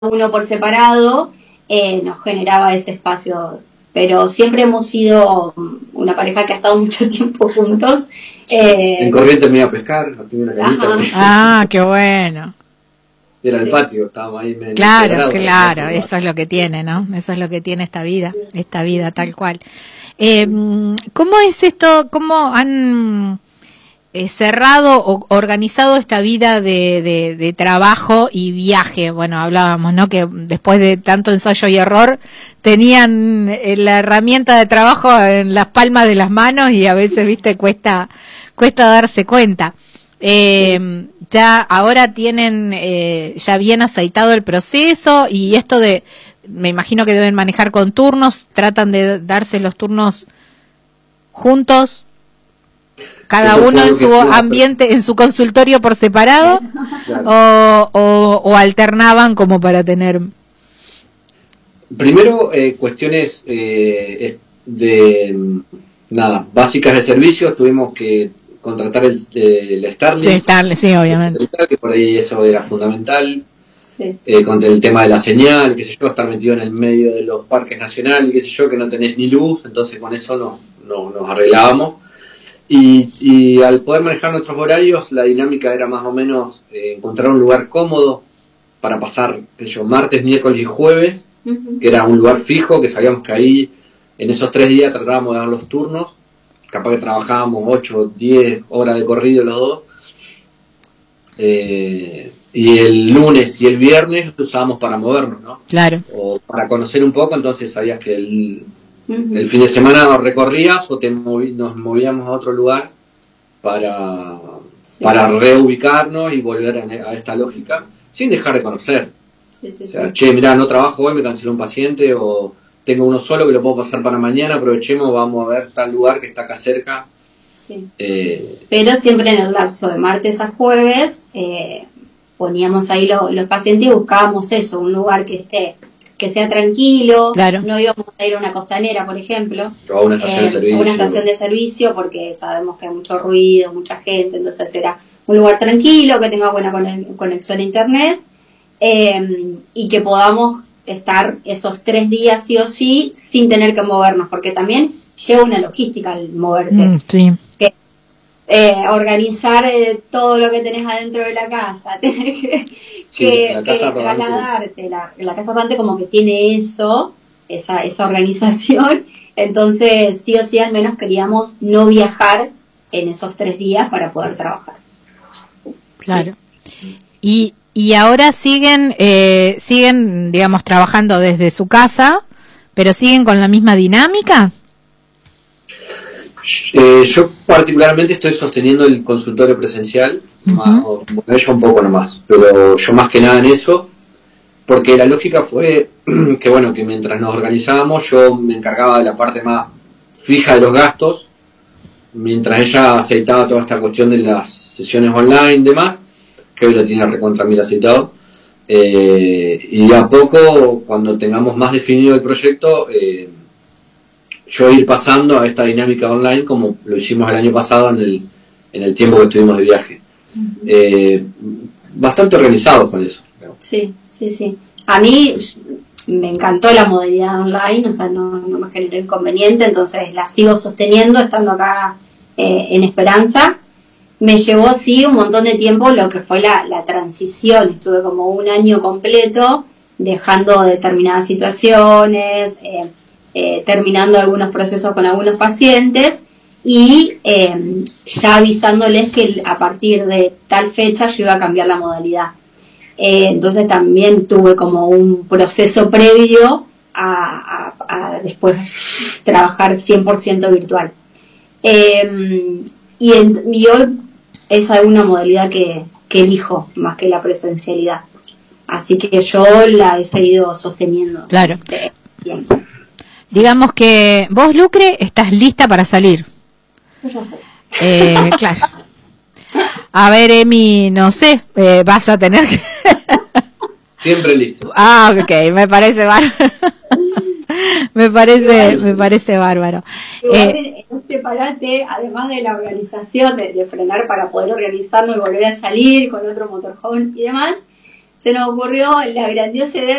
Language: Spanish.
uno por separado, nos generaba ese espacio. Pero siempre hemos sido una pareja que ha estado mucho tiempo juntos. En Corrientes me iba a pescar, tenía una canita. Ah, qué bueno. Era el patio, estábamos ahí medio Claro, claro, eso es lo que tiene, ¿no? Eso es lo que tiene esta vida tal cual. ¿Cómo es esto? ¿Cómo han cerrado o organizado esta vida de trabajo y viaje? Bueno, hablábamos, ¿no? Que después de tanto ensayo y error tenían la herramienta de trabajo en las palmas de las manos y a veces, viste, cuesta darse cuenta. Ya ahora tienen ya bien aceitado el proceso y esto me imagino que deben manejar con turnos, tratan de darse los turnos juntos, cada uno en su ambiente, en su consultorio por separado, claro. o alternaban como para tener... Primero, cuestiones básicas de servicios, tuvimos que contratar el Starlink. Sí, obviamente. Que por ahí eso era fundamental. Sí. Con el tema de la señal, qué sé yo, estar metido en el medio de los parques nacionales, qué sé yo, que no tenés ni luz, entonces con eso nos arreglábamos. Y al poder manejar nuestros horarios, la dinámica era más o menos encontrar un lugar cómodo para pasar, qué sé yo, martes, miércoles y jueves, que era un lugar fijo, que sabíamos que ahí en esos 3 días tratábamos de dar los turnos, capaz que trabajábamos 8 o 10 horas de corrido los dos, y el lunes y el viernes lo usábamos para movernos, ¿no? Claro. O para conocer un poco, entonces sabías que el fin de semana nos recorrías o nos movíamos a otro lugar para reubicarnos y volver a esta lógica, sin dejar de conocer. O sea, che, mirá, no trabajo hoy, me canceló un paciente, o tengo uno solo que lo puedo pasar para mañana, aprovechemos, vamos a ver tal lugar que está acá cerca. Sí. Pero siempre en el lapso de martes a jueves poníamos ahí los pacientes y buscábamos eso, un lugar que sea tranquilo. Claro. No íbamos a ir a una costanera, por ejemplo, o a una estación de servicio. Una estación de servicio, porque sabemos que hay mucho ruido, mucha gente, entonces era un lugar tranquilo, que tenga buena conexión a internet, y que podamos estar esos 3 días sí o sí sin tener que movernos, porque también lleva una logística al moverte. Sí. Organizar todo lo que tenés adentro de la casa, tenés que trasladarte. La casa rodante como que tiene esa organización, entonces sí o sí al menos queríamos no viajar en esos 3 días para poder trabajar. Claro. Sí. Y ahora siguen, digamos, trabajando desde su casa, pero siguen con la misma dinámica. Yo particularmente estoy sosteniendo el consultorio presencial, ella un poco nomás, pero yo más que nada en eso, porque la lógica fue que mientras nos organizábamos yo me encargaba de la parte más fija de los gastos, mientras ella aceitaba toda esta cuestión de las sesiones online y demás, que hoy lo tiene recontra mil aceitado, y a poco, cuando tengamos más definido el proyecto, yo ir pasando a esta dinámica online como lo hicimos el año pasado en el tiempo que estuvimos de viaje. Bastante organizados con eso. Sí. A mí me encantó la modalidad online, o sea, no me generó inconveniente, entonces la sigo sosteniendo estando acá en Esperanza. Me llevó, sí, un montón de tiempo lo que fue la transición. Estuve como 1 año completo dejando determinadas situaciones, terminando algunos procesos con algunos pacientes y ya avisándoles que a partir de tal fecha yo iba a cambiar la modalidad. Entonces también tuve como un proceso previo a después trabajar 100% virtual. Y hoy esa es una modalidad que elijo más que la presencialidad. Así que yo la he seguido sosteniendo. Claro. Bien. Digamos que vos, Lucre, estás lista para salir. Claro. A ver, Emi, no sé, vas a tener que... Siempre listo. Ah, ok, me parece bárbaro. me parece bárbaro. En este parate, además de la organización, de frenar para poder organizarnos y volver a salir con otro motorhome y demás, se nos ocurrió la grandiosa idea